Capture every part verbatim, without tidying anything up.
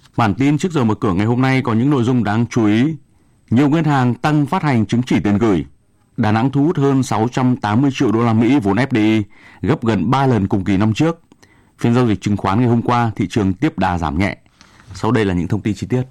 Bản tin trước giờ mở cửa ngày hôm nay có những nội dung đáng chú ý. Nhiều ngân hàng tăng phát hành chứng chỉ tiền gửi. Đà Nẵng thu hút hơn sáu trăm tám mươi triệu đô la Mỹ vốn ép đê i, gấp gần ba lần cùng kỳ năm trước. Phiên giao dịch chứng khoán ngày hôm qua, thị trường tiếp đà giảm nhẹ. Sau đây là những thông tin chi tiết.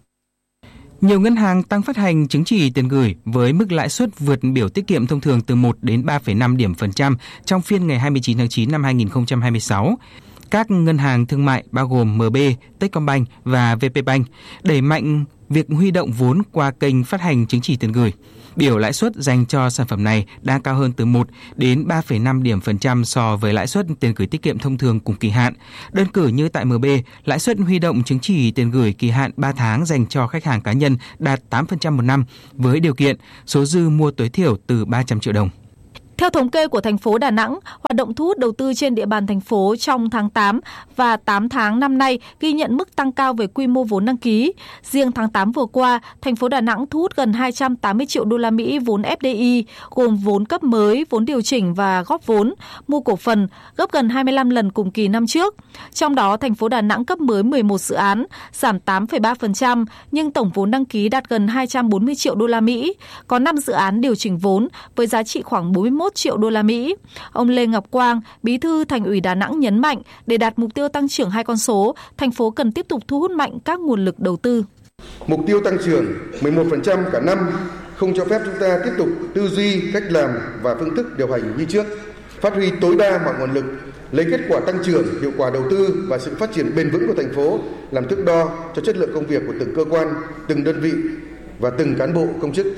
Nhiều ngân hàng tăng phát hành chứng chỉ tiền gửi với mức lãi suất vượt biểu tiết kiệm thông thường từ một đến ba phẩy năm điểm phần trăm trong phiên ngày hai mươi chín tháng chín năm hai nghìn không trăm hai mươi sáu. Các ngân hàng thương mại bao gồm em bê, Techcombank và vê pê Bank đẩy mạnh việc huy động vốn qua kênh phát hành chứng chỉ tiền gửi. Biểu lãi suất dành cho sản phẩm này đang cao hơn từ một đến ba phẩy năm điểm phần trăm so với lãi suất tiền gửi tiết kiệm thông thường cùng kỳ hạn. Đơn cử như tại em bê, lãi suất huy động chứng chỉ tiền gửi kỳ hạn ba tháng dành cho khách hàng cá nhân đạt tám phần trăm một năm với điều kiện số dư mua tối thiểu từ ba trăm triệu đồng. Theo thống kê của thành phố Đà Nẵng, hoạt động thu hút đầu tư trên địa bàn thành phố trong tháng tám và tám tháng năm nay ghi nhận mức tăng cao về quy mô vốn đăng ký. Riêng tháng tám vừa qua, thành phố Đà Nẵng thu hút gần hai trăm tám mươi triệu đô la Mỹ vốn ép đê i, gồm vốn cấp mới, vốn điều chỉnh và góp vốn, mua cổ phần, gấp gần hai mươi lăm lần cùng kỳ năm trước. Trong đó, thành phố Đà Nẵng cấp mới mười một dự án, giảm tám phẩy ba phần trăm, nhưng tổng vốn đăng ký đạt gần hai trăm bốn mươi triệu đô la Mỹ. Có năm dự án điều chỉnh vốn với giá trị khoảng bốn mươi mốt triệu đô la Mỹ. Ông Lê Ngọc Quang, Bí thư Thành ủy Đà Nẵng nhấn mạnh, để đạt mục tiêu tăng trưởng hai con số, thành phố cần tiếp tục thu hút mạnh các nguồn lực đầu tư. Mục tiêu tăng trưởng mười một phần trăm cả năm không cho phép chúng ta tiếp tục tư duy, cách làm và phương thức điều hành như trước. Phát huy tối đa mọi nguồn lực, lấy kết quả tăng trưởng, hiệu quả đầu tư và sự phát triển bền vững của thành phố làm thước đo cho chất lượng công việc của từng cơ quan, từng đơn vị và từng cán bộ công chức.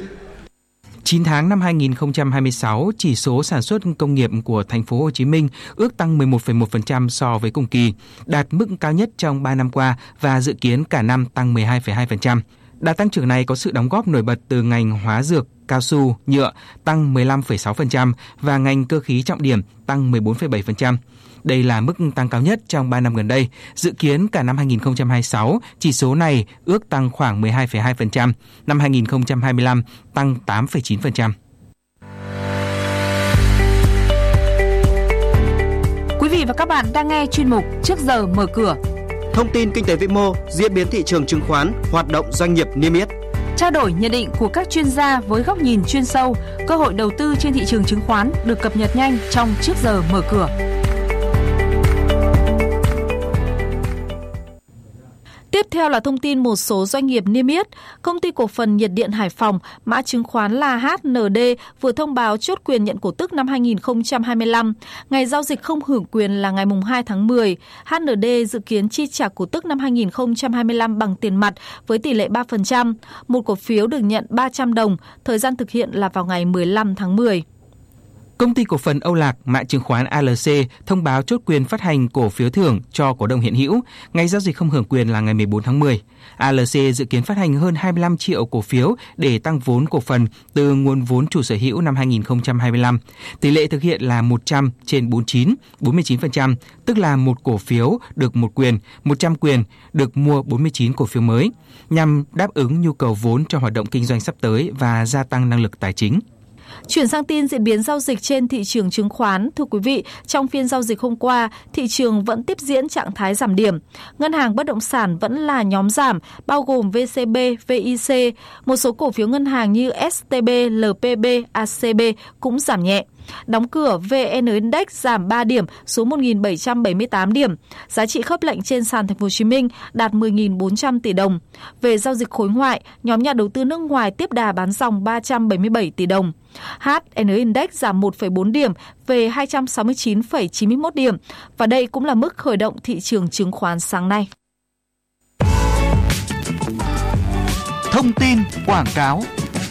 chín tháng năm hai nghìn không trăm hai mươi sáu, chỉ số sản xuất công nghiệp của thành phố Hồ Chí Minh ước tăng mười một phẩy một phần trăm so với cùng kỳ, đạt mức cao nhất trong ba năm qua và dự kiến cả năm tăng mười hai phẩy hai phần trăm. Đà tăng trưởng này có sự đóng góp nổi bật từ ngành hóa dược, cao su, nhựa tăng mười lăm phẩy sáu phần trăm và ngành cơ khí trọng điểm tăng mười bốn phẩy bảy phần trăm. Đây là mức tăng cao nhất trong ba năm gần đây. Dự kiến cả năm hai nghìn không trăm hai mươi sáu, chỉ số này ước tăng khoảng mười hai phẩy hai phần trăm. Năm hai nghìn không trăm hai mươi lăm tăng tám phẩy chín phần trăm. Quý vị và các bạn đang nghe chuyên mục Trước giờ mở cửa. Thông tin kinh tế vĩ mô, diễn biến thị trường chứng khoán, hoạt động doanh nghiệp niêm yết. Trao đổi nhận định của các chuyên gia với góc nhìn chuyên sâu, cơ hội đầu tư trên thị trường chứng khoán được cập nhật nhanh trong Trước giờ mở cửa. Tiếp theo là thông tin một số doanh nghiệp niêm yết. Công ty cổ phần nhiệt điện Hải Phòng, mã chứng khoán là hát en đê, vừa thông báo chốt quyền nhận cổ tức năm hai nghìn không trăm hai mươi lăm. Ngày giao dịch không hưởng quyền là ngày hai tháng mười. hát en đê dự kiến chi trả cổ tức năm hai nghìn không trăm hai mươi lăm bằng tiền mặt với tỷ lệ ba phần trăm. Một cổ phiếu được nhận ba trăm đồng, thời gian thực hiện là vào ngày mười lăm tháng mười. Công ty cổ phần Âu Lạc, mã chứng khoán a lờ xê thông báo chốt quyền phát hành cổ phiếu thưởng cho cổ đông hiện hữu. Ngày giao dịch không hưởng quyền là ngày mười bốn tháng mười. a lờ xê dự kiến phát hành hơn hai mươi lăm triệu cổ phiếu để tăng vốn cổ phần từ nguồn vốn chủ sở hữu năm hai nghìn không trăm hai mươi lăm. Tỷ lệ thực hiện là một trăm trên bốn mươi chín, bốn mươi chín phần trăm, tức là một cổ phiếu được một quyền, một trăm quyền được mua bốn mươi chín cổ phiếu mới, nhằm đáp ứng nhu cầu vốn cho hoạt động kinh doanh sắp tới và gia tăng năng lực tài chính. Chuyển sang tin diễn biến giao dịch trên thị trường chứng khoán. Thưa quý vị, trong phiên giao dịch hôm qua, thị trường vẫn tiếp diễn trạng thái giảm điểm. Ngân hàng bất động sản vẫn là nhóm giảm, bao gồm vê xê bê, vê i xê. Một số cổ phiếu ngân hàng như ét tê bê, lờ pê bê, a xê bê cũng giảm nhẹ. Đóng cửa, vê en Index giảm ba điểm xuống một nghìn bảy trăm bảy mươi tám điểm. Giá trị khớp lệnh trên sàn Thành phố Hồ Chí Minh đạt mười nghìn bốn trăm tỷ đồng. Về giao dịch khối ngoại, nhóm nhà đầu tư nước ngoài tiếp đà bán dòng ba trăm bảy mươi bảy tỷ đồng. hát en Index giảm một phẩy bốn điểm về hai trăm sáu mươi chín phẩy chín mươi mốt điểm. Và đây cũng là mức khởi động thị trường chứng khoán sáng nay. Thông tin quảng cáo.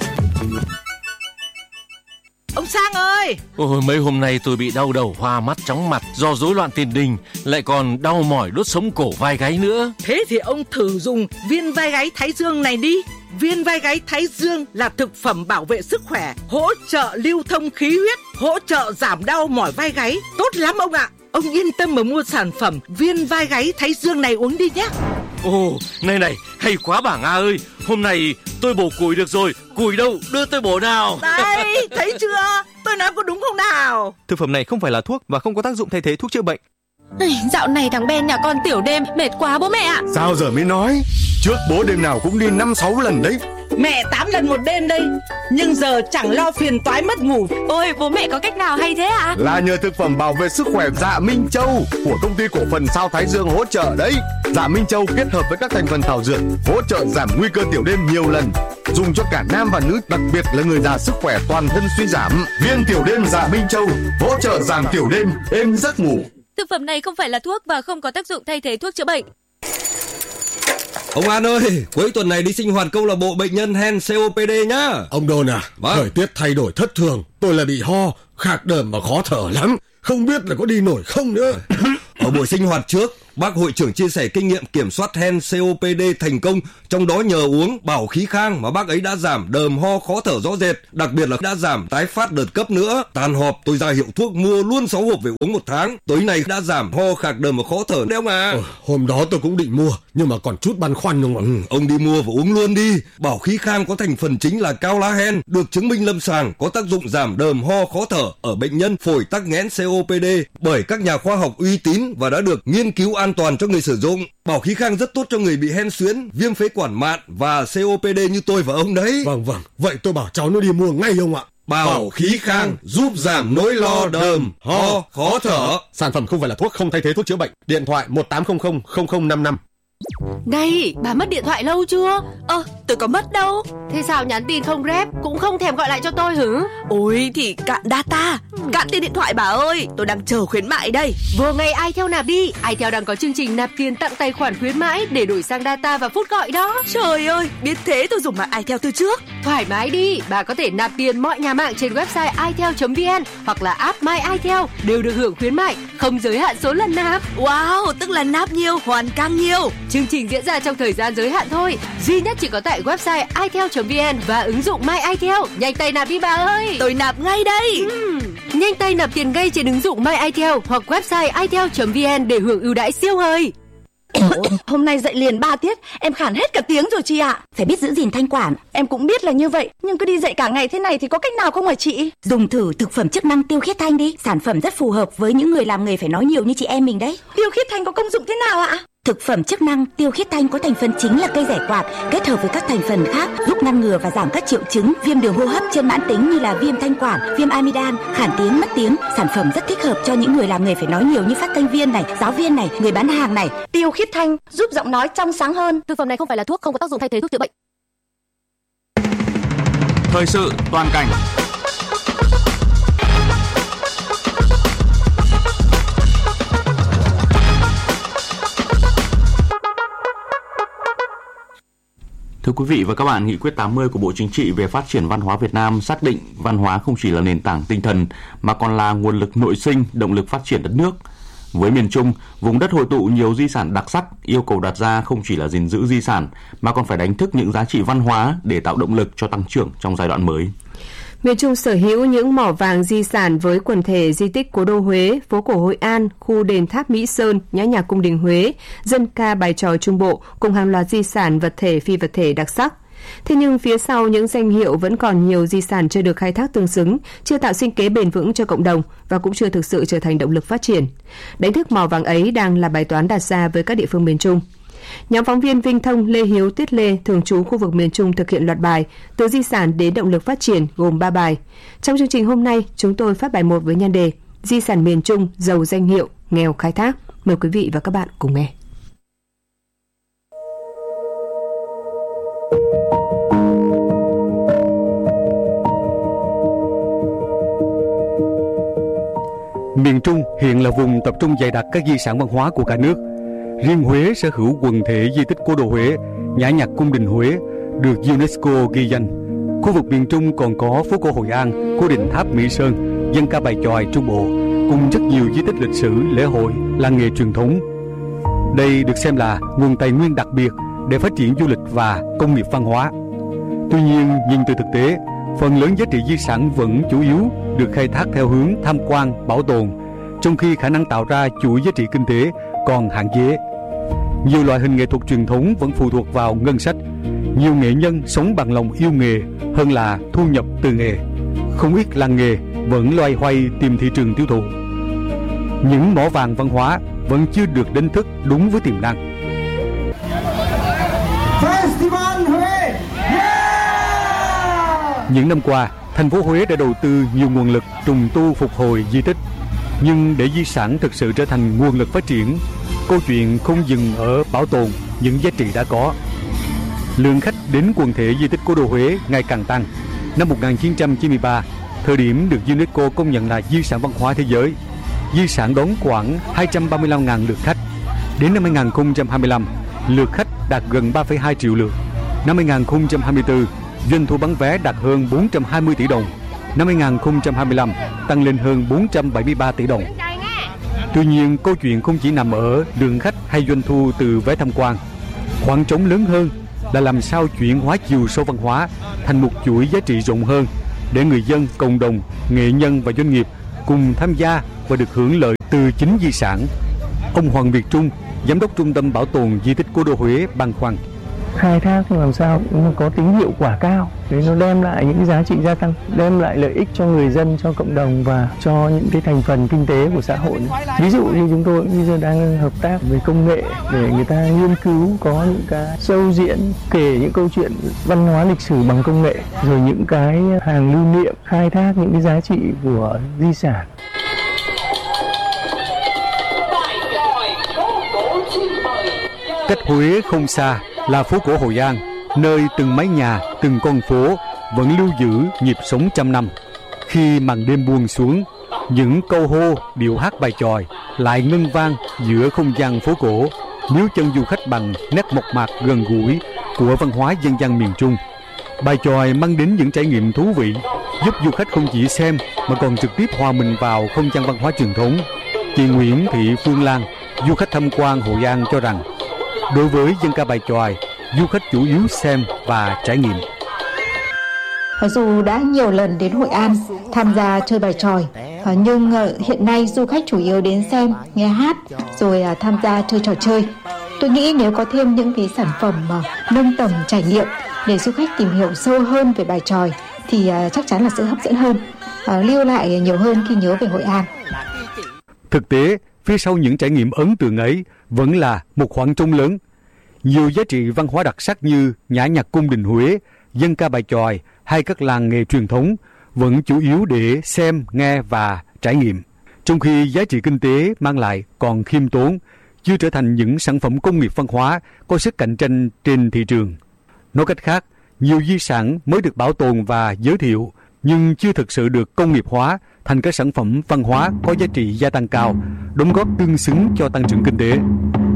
Ông Sang ơi! Ôi, mấy hôm nay tôi bị đau đầu, hoa mắt, chóng mặt do rối loạn tiền đình, lại còn đau mỏi đốt sống cổ vai gáy nữa. Thế thì ông thử dùng viên vai gáy Thái Dương này đi. Viên vai gáy Thái Dương là thực phẩm bảo vệ sức khỏe, hỗ trợ lưu thông khí huyết, hỗ trợ giảm đau mỏi vai gáy. Tốt lắm ông ạ! Ông yên tâm mà mua sản phẩm viên vai gáy Thái Dương này uống đi nhé. Ồ, này này, hay quá bà Nga ơi. Hôm nay tôi bổ củi được rồi. Củi đâu, đưa tôi bổ nào. Đây, thấy chưa? Tôi nói có đúng không nào? Thực phẩm này không phải là thuốc và không có tác dụng thay thế thuốc chữa bệnh. Dạo này thằng Ben nhà con tiểu đêm mệt quá bố mẹ ạ. Sao giờ mới nói? Trước bố đêm nào cũng đi năm sáu lần đấy. Mẹ tám lần một đêm đây, nhưng giờ chẳng lo phiền toái mất ngủ. Ôi bố mẹ có cách nào hay thế ạ? Là nhờ thực phẩm bảo vệ sức khỏe Dạ Minh Châu của công ty cổ phần Sao Thái Dương hỗ trợ đấy. Dạ Minh Châu kết hợp với các thành phần thảo dược hỗ trợ giảm nguy cơ tiểu đêm nhiều lần, dùng cho cả nam và nữ, đặc biệt là người già sức khỏe toàn thân suy giảm. Viên tiểu đêm Dạ Minh Châu hỗ trợ giảm tiểu đêm, êm giấc ngủ. Thực phẩm này không phải là thuốc và không có tác dụng thay thế thuốc chữa bệnh. Ông An ơi, cuối tuần này đi sinh hoạt câu lạc bộ bệnh nhân hen xê o pê đê nhá. Ông Đôn à, vâng. Thời tiết thay đổi thất thường, tôi là bị ho, khạc đờm và khó thở lắm, không biết là có đi nổi không nữa. Ở buổi sinh hoạt trước, bác hội trưởng chia sẻ kinh nghiệm kiểm soát hen xê o pê đê thành công, trong đó nhờ uống bảo khí khang mà bác ấy đã giảm đờm ho khó thở rõ rệt, đặc biệt là đã giảm tái phát đợt cấp nữa. Tan họp tôi ra hiệu thuốc mua luôn sáu hộp về uống một tháng, tối nay đã giảm ho khạc đờm và khó thở đấy ông à. Ừ, hôm đó tôi cũng định mua nhưng mà còn chút băn khoăn không ạ. Ừ, ông đi mua và uống luôn đi. Bảo khí khang có thành phần chính là cao lá hen, được chứng minh lâm sàng có tác dụng giảm đờm ho khó thở ở bệnh nhân phổi tắc nghẽn xê o pê đê bởi các nhà khoa học uy tín và đã được nghiên cứu an toàn cho người sử dụng. Bảo khí khang rất tốt cho người bị hen suyễn, viêm phế quản mạn và xê o pê đê như tôi và ông đấy. Vâng vâng, vậy tôi bảo cháu nó đi mua ngay ông ạ. Bảo khí khang giúp giảm nỗi lo đờm, ho, khó thở. Sản phẩm không phải là thuốc, không thay thế thuốc chữa bệnh. Điện thoại một tám không không không không năm năm. Này, bà mất điện thoại lâu chưa? Ơ, tôi có mất đâu. Thế sao nhắn tin không rep, cũng không thèm gọi lại cho tôi hử? Ôi thì cạn data, cạn tiền điện thoại bà ơi, tôi đang chờ khuyến mại đây. Vừa ngày iTel nạp đi, iTel đang có chương trình nạp tiền tặng tài khoản khuyến mãi để đổi sang data và phút gọi đó. Trời ơi, biết thế tôi dùng mạng iTel từ trước. Thoải mái đi, bà có thể nạp tiền mọi nhà mạng trên website itel chấm vn hoặc là app My iTel đều được hưởng khuyến mại, không giới hạn số lần nạp. Wow, tức là nạp nhiều hoàn càng nhiều. Chương trình diễn ra trong thời gian giới hạn thôi, duy nhất chỉ có tại website itel chấm vn và ứng dụng My iTel. Nhanh tay nạp đi bà ơi. Tôi nạp ngay đây. uhm. Nhanh tay nạp tiền ngay trên ứng dụng My iTel hoặc website itel chấm vn để hưởng ưu đãi siêu hời. Hôm nay dậy liền ba tiết, em khản hết cả tiếng rồi chị ạ. À. Phải biết giữ gìn thanh quản. Em cũng biết là như vậy, nhưng cứ đi dậy cả ngày thế này thì có cách nào không hả chị? Dùng thử thực phẩm chức năng tiêu khiết thanh đi. Sản phẩm rất phù hợp với những người làm nghề phải nói nhiều như chị em mình đấy. Tiêu khiết thanh có công dụng thế nào ạ? Thực phẩm chức năng tiêu khiết thanh có thành phần chính là cây rẻ quạt kết hợp với các thành phần khác giúp ngăn ngừa và giảm các triệu chứng viêm đường hô hấp trên mãn tính như là viêm thanh quản, viêm amidan, khản tiếng, mất tiếng. Sản phẩm rất thích hợp cho những người làm nghề phải nói nhiều như phát thanh viên này, giáo viên này, người bán hàng này. Tiêu khiết thanh giúp giọng nói trong sáng hơn. Thực phẩm này không phải là thuốc, không có tác dụng thay thế thuốc chữa bệnh. Thời sự toàn cảnh. Thưa quý vị và các bạn, nghị quyết tám mươi của Bộ Chính trị về phát triển văn hóa Việt Nam xác định văn hóa không chỉ là nền tảng tinh thần mà còn là nguồn lực nội sinh, động lực phát triển đất nước. Với miền Trung, vùng đất hội tụ nhiều di sản đặc sắc, yêu cầu đặt ra không chỉ là gìn giữ di sản mà còn phải đánh thức những giá trị văn hóa để tạo động lực cho tăng trưởng trong giai đoạn mới. Miền Trung sở hữu những mỏ vàng di sản với quần thể di tích Cố đô Huế, phố cổ Hội An, khu đền tháp Mỹ Sơn, nhã nhạc cung đình Huế, dân ca bài tròi Trung Bộ cùng hàng loạt di sản vật thể phi vật thể đặc sắc. Thế nhưng phía sau những danh hiệu vẫn còn nhiều di sản chưa được khai thác tương xứng, chưa tạo sinh kế bền vững cho cộng đồng và cũng chưa thực sự trở thành động lực phát triển. Đánh thức mỏ vàng ấy đang là bài toán đặt ra với các địa phương miền Trung. Nhóm phóng viên Vinh Thông, Lê Hiếu, Tuyết Lê thường trú khu vực miền Trung thực hiện loạt bài từ di sản đến động lực phát triển gồm ba bài. Trong chương trình hôm nay, chúng tôi phát bài một với nhan đề Di sản miền Trung giàu danh hiệu, nghèo khai thác. Mời quý vị và các bạn cùng nghe. Miền Trung hiện là vùng tập trung dày đặc các di sản văn hóa của cả nước. Riêng Huế sở hữu quần thể di tích Cố đô Huế, nhã nhạc cung đình Huế được UNESCO ghi danh. Khu vực miền Trung còn có phố cổ Hội An, khu đền tháp Mỹ Sơn, dân ca bài chòi Trung Bộ, cùng rất nhiều di tích lịch sử, lễ hội, làng nghề truyền thống. Đây được xem là nguồn tài nguyên đặc biệt để phát triển du lịch và công nghiệp văn hóa. Tuy nhiên, nhìn từ thực tế, phần lớn giá trị di sản vẫn chủ yếu được khai thác theo hướng tham quan, bảo tồn, trong khi khả năng tạo ra chuỗi giá trị kinh tế còn hạn chế. Nhiều loại hình nghệ thuật truyền thống vẫn phụ thuộc vào ngân sách. Nhiều nghệ nhân sống bằng lòng yêu nghề hơn là thu nhập từ nghề. Không ít làng nghề vẫn loay hoay tìm thị trường tiêu thụ. Những mỏ vàng văn hóa vẫn chưa được đánh thức đúng với tiềm năng. Festival Huế! Yeah! Những năm qua, thành phố Huế đã đầu tư nhiều nguồn lực trùng tu phục hồi di tích. Nhưng để di sản thực sự trở thành nguồn lực phát triển, câu chuyện không dừng ở bảo tồn những giá trị đã có. Lượng khách đến quần thể di tích cố đô Huế ngày càng tăng. Năm một nghìn chín trăm chín mươi ba, thời điểm được UNESCO công nhận là di sản văn hóa thế giới, di sản đón khoảng hai trăm ba mươi lăm nghìn lượt khách. Đến năm hai nghìn không trăm hai mươi lăm, lượt khách đạt gần ba phẩy hai triệu lượt. Năm hai nghìn không trăm hai mươi tư, doanh thu bán vé đạt hơn bốn trăm hai mươi tỷ đồng. Năm hai nghìn không trăm hai mươi lăm, tăng lên hơn bốn trăm bảy mươi ba tỷ đồng. Tuy nhiên, câu chuyện không chỉ nằm ở lượng khách hay doanh thu từ vé tham quan. Khoảng trống lớn hơn là làm sao chuyển hóa chiều sâu văn hóa thành một chuỗi giá trị rộng hơn để người dân, cộng đồng, nghệ nhân và doanh nghiệp cùng tham gia và được hưởng lợi từ chính di sản. Ông Hoàng Việt Trung, Giám đốc Trung tâm Bảo tồn Di tích Cố đô Huế băn khoăn. Khai thác làm sao nó có tính hiệu quả cao để nó đem lại những giá trị gia tăng, đem lại lợi ích cho người dân, cho cộng đồng và cho những cái thành phần kinh tế của xã hội. Ví dụ như chúng tôi bây giờ đang hợp tác về công nghệ để người ta nghiên cứu có những cái show diễn kể những câu chuyện văn hóa lịch sử bằng công nghệ, rồi những cái hàng lưu niệm khai thác những cái giá trị của di sản. Cách Huế không xa là phố cổ Hội An, nơi từng mái nhà, từng con phố vẫn lưu giữ nhịp sống trăm năm. Khi màn đêm buông xuống, những câu hô, điệu hát bài chòi lại ngân vang giữa không gian phố cổ, níu chân du khách bằng nét mộc mạc gần gũi của văn hóa dân gian miền Trung. Bài chòi mang đến những trải nghiệm thú vị, giúp du khách không chỉ xem mà còn trực tiếp hòa mình vào không gian văn hóa truyền thống. Chị Nguyễn Thị Phương Lan, du khách tham quan Hội An cho rằng, đối với dân ca bài chòi, du khách chủ yếu xem và trải nghiệm. Dù đã nhiều lần đến Hội An tham gia chơi bài chòi, nhưng hiện nay du khách chủ yếu đến xem, nghe hát, rồi tham gia chơi trò chơi. Tôi nghĩ nếu có thêm những cái sản phẩm nâng tầm trải nghiệm để du khách tìm hiểu sâu hơn về bài chòi thì chắc chắn là sẽ hấp dẫn hơn, lưu lại nhiều hơn khi nhớ về Hội An. Thực tế, phía sau những trải nghiệm ấn tượng ấy vẫn là một khoảng trống lớn. Nhiều giá trị văn hóa đặc sắc như nhã nhạc cung đình Huế, dân ca bài chòi hay các làng nghề truyền thống vẫn chủ yếu để xem, nghe và trải nghiệm. Trong khi giá trị kinh tế mang lại còn khiêm tốn, chưa trở thành những sản phẩm công nghiệp văn hóa có sức cạnh tranh trên thị trường. Nói cách khác, nhiều di sản mới được bảo tồn và giới thiệu nhưng chưa thực sự được công nghiệp hóa thành các sản phẩm văn hóa có giá trị gia tăng cao, đóng góp tương xứng cho tăng trưởng kinh tế.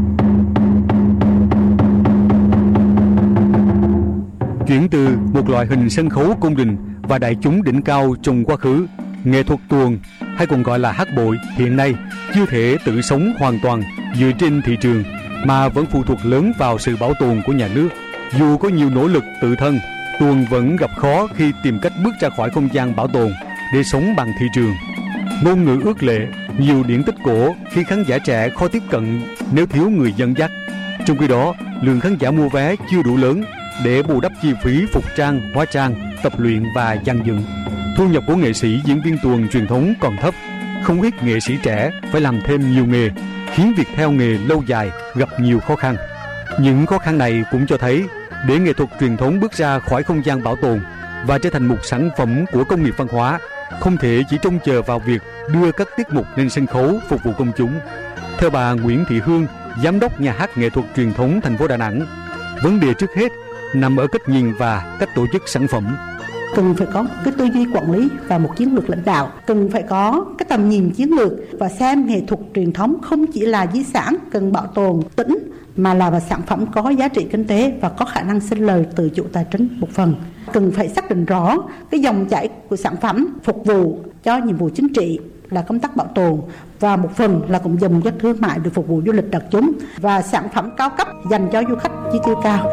Chuyển từ một loại hình sân khấu cung đình và đại chúng đỉnh cao trong quá khứ, nghệ thuật tuồng hay còn gọi là hát bội hiện nay chưa thể tự sống hoàn toàn dựa trên thị trường mà vẫn phụ thuộc lớn vào sự bảo tồn của nhà nước. Dù có nhiều nỗ lực tự thân, tuồng vẫn gặp khó khi tìm cách bước ra khỏi không gian bảo tồn để sống bằng thị trường. Ngôn ngữ ước lệ, nhiều điển tích cổ khi khán giả trẻ khó tiếp cận nếu thiếu người dẫn dắt. Trong khi đó, lượng khán giả mua vé chưa đủ lớn để bù đắp chi phí phục trang, hóa trang, tập luyện và dàn dựng. Thu nhập của nghệ sĩ diễn viên tuồng truyền thống còn thấp. Không ít nghệ sĩ trẻ phải làm thêm nhiều nghề, khiến việc theo nghề lâu dài gặp nhiều khó khăn. Những khó khăn này cũng cho thấy để nghệ thuật truyền thống bước ra khỏi không gian bảo tồn và trở thành một sản phẩm của công nghiệp văn hóa, không thể chỉ trông chờ vào việc đưa các tiết mục lên sân khấu phục vụ công chúng. Theo bà Nguyễn Thị Hương, Giám đốc Nhà hát Nghệ thuật Truyền thống thành phố Đà Nẵng, vấn đề trước hết nằm ở cách nhìn và cách tổ chức sản phẩm. Cần phải có cái tư duy quản lý và một chiến lược lãnh đạo, cần phải có cái tầm nhìn chiến lược và xem nghệ thuật truyền thống không chỉ là di sản cần bảo tồn tĩnh mà là sản phẩm có giá trị kinh tế và có khả năng sinh lời tự chủ tài chính một phần. Cần phải xác định rõ cái dòng chảy của sản phẩm phục vụ cho nhiệm vụ chính trị là công tác bảo tồn và một phần là cũng dùng cho thương mại để phục vụ du lịch đặc chúng và sản phẩm cao cấp dành cho du khách chi tiêu cao.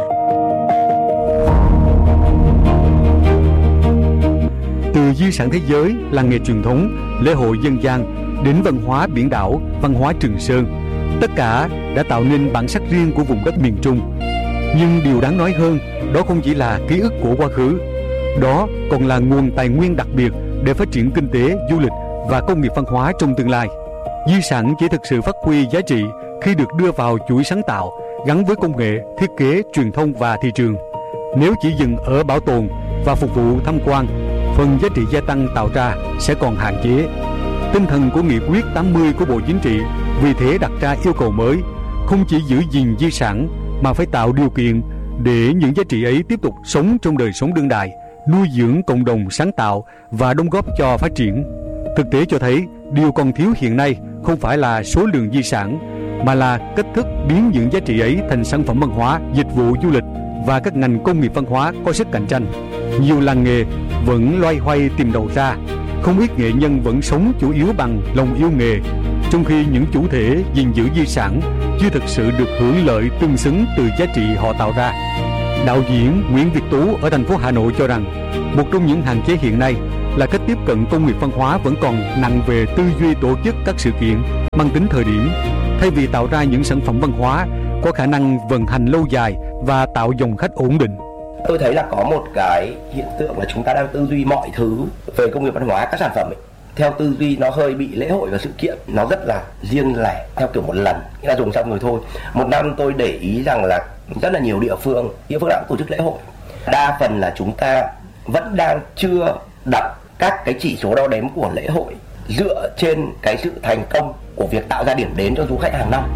Từ di sản thế giới, làng nghề truyền thống, lễ hội dân gian đến văn hóa biển đảo, văn hóa Trường Sơn, tất cả đã tạo nên bản sắc riêng của vùng đất miền Trung. Nhưng điều đáng nói hơn, đó không chỉ là ký ức của quá khứ, đó còn là nguồn tài nguyên đặc biệt để phát triển kinh tế, du lịch và công nghiệp văn hóa trong tương lai. Di sản chỉ thực sự phát huy giá trị khi được đưa vào chuỗi sáng tạo, gắn với công nghệ, thiết kế, truyền thông và thị trường. Nếu chỉ dừng ở bảo tồn và phục vụ tham quan, phần giá trị gia tăng tạo ra sẽ còn hạn chế. Tinh thần của nghị quyết tám mươi của Bộ Chính trị vì thế đặt ra yêu cầu mới, không chỉ giữ gìn di sản mà phải tạo điều kiện để những giá trị ấy tiếp tục sống trong đời sống đương đại, nuôi dưỡng cộng đồng sáng tạo và đóng góp cho phát triển. Thực tế cho thấy, điều còn thiếu hiện nay không phải là số lượng di sản, mà là cách thức biến những giá trị ấy thành sản phẩm văn hóa, dịch vụ du lịch và các ngành công nghiệp văn hóa có sức cạnh tranh. Nhiều làng nghề vẫn loay hoay tìm đầu ra, không ít nghệ nhân vẫn sống chủ yếu bằng lòng yêu nghề, trong khi những chủ thể gìn giữ di sản chưa thực sự được hưởng lợi tương xứng từ giá trị họ tạo ra. Đạo diễn Nguyễn Việt Tú ở thành phố Hà Nội cho rằng, một trong những hạn chế hiện nay là cách tiếp cận công nghiệp văn hóa vẫn còn nặng về tư duy tổ chức các sự kiện mang tính thời điểm, thay vì tạo ra những sản phẩm văn hóa có khả năng vận hành lâu dài và tạo dòng khách ổn định. Tôi thấy là có một cái hiện tượng là chúng ta đang tư duy mọi thứ về công nghiệp văn hóa, các sản phẩm ấy, theo tư duy nó hơi bị lễ hội và sự kiện, nó rất là riêng lẻ, theo kiểu một lần, nghĩa là dùng xong rồi thôi. Một năm tôi để ý rằng là rất là nhiều địa phương, địa phương đã tổ chức lễ hội. Đa phần là chúng ta vẫn đang chưa đặt các cái chỉ số đo đếm của lễ hội dựa trên cái sự thành công của việc tạo ra điểm đến cho du khách hàng năm.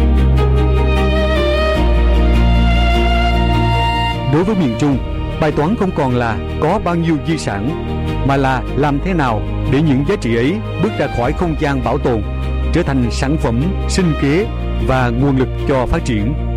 Đối với miền Trung, bài toán không còn là có bao nhiêu di sản, mà là làm thế nào để những giá trị ấy bước ra khỏi không gian bảo tồn, trở thành sản phẩm, sinh kế và nguồn lực cho phát triển.